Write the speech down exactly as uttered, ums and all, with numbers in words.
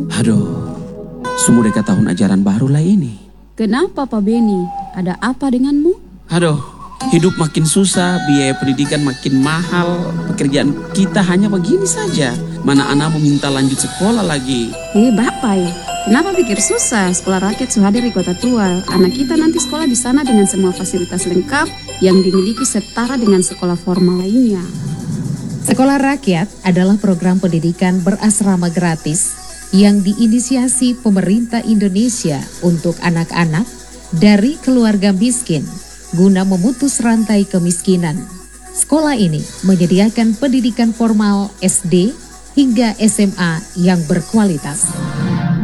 Aduh, sudah dekat tahun ajaran baru lah ini. Kenapa Pak Beni? Ada apa denganmu? Aduh, hidup makin susah, biaya pendidikan makin mahal, pekerjaan kita hanya begini saja. Mana anak minta lanjut sekolah lagi. Eh Bapak, kenapa pikir susah? Sekolah rakyat sudah hadir di kota tua. Anak kita nanti sekolah di sana dengan semua fasilitas lengkap yang dimiliki setara dengan sekolah formal lainnya. Sekolah Rakyat adalah program pendidikan berasrama gratis yang diinisiasi pemerintah Indonesia untuk anak-anak dari keluarga miskin guna memutus rantai kemiskinan. Sekolah ini menyediakan pendidikan formal S D hingga S M A yang berkualitas.